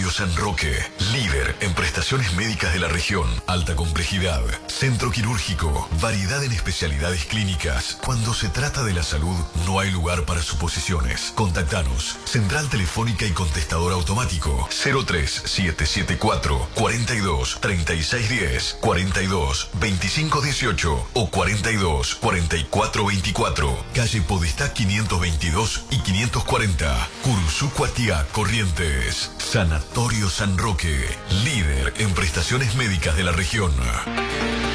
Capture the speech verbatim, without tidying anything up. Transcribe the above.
Sanatorio San Roque, líder en prestaciones médicas de la región. Alta complejidad, centro quirúrgico, variedad en especialidades clínicas. Cuando se trata de la salud, no hay lugar para suposiciones. Contactanos. Central telefónica y contestador automático cero tres siete siete cuatro, cuarenta y dos, treinta y seis diez, cuarenta y dos, veinticinco dieciocho o cuarenta y dos, cuarenta y cuatro veinticuatro. Calle Podestá quinientos veintidós y quinientos cuarenta. Curuzú Cuatiá, Corrientes. Sanatorio San Roque, líder en prestaciones médicas de la región.